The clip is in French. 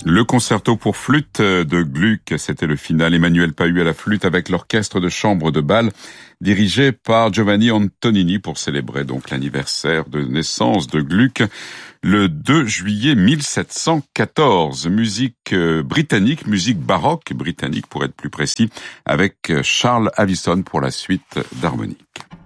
Le concerto pour flûte de Gluck, c'était le final. Emmanuel Pahud à la flûte avec l'orchestre de chambre de Bâle, dirigé par Giovanni Antonini pour célébrer donc l'anniversaire de naissance de Gluck, le 2 juillet 1714. Musique britannique, musique baroque britannique pour être plus précis, avec Charles Avison pour la suite d'harmonique.